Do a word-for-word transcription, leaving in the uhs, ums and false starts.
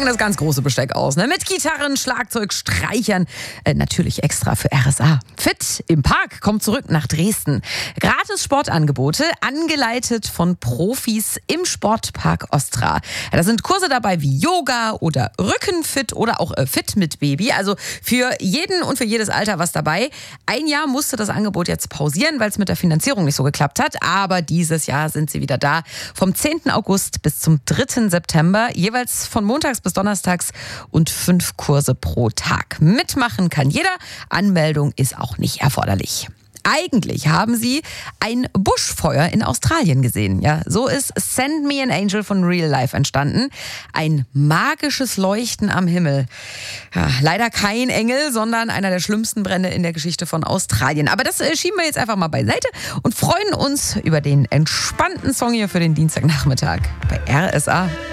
packen das ganz große Besteck aus. Ne? Mit Gitarren, Schlagzeug, Streichern. Äh, natürlich extra für R S A. Fit im Park kommt zurück nach Dresden. Gratis Sportangebote, angeleitet von Profis im Sportpark Ostra. Ja, da sind Kurse dabei wie Yoga oder Rückenfit oder auch äh, Fit mit Baby. Also für jeden und für jedes Alter was dabei. Ein Jahr musste das Angebot jetzt pausieren, weil es mit der Finanzierung nicht so geklappt hat. Aber dieses Jahr sind sie wieder da. Vom zehnten August bis zum dritten September. Jeweils von montags bis donnerstags und fünf Kurse pro Tag. Mitmachen kann jeder. Anmeldung ist auch nicht erforderlich. Eigentlich haben sie ein Buschfeuer in Australien gesehen. Ja, so ist Send Me an Angel von Real Life entstanden. Ein magisches Leuchten am Himmel. Ja, leider kein Engel, sondern einer der schlimmsten Brände in der Geschichte von Australien. Aber das äh, schieben wir jetzt einfach mal beiseite und freuen uns über den entspannten Song hier für den Dienstagnachmittag bei R S A.